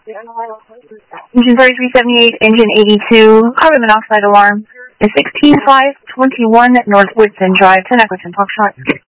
Engine 3378, engine 82, carbon monoxide alarm is 16521 North Woodson Drive, 10 Equinton, Talk Shot.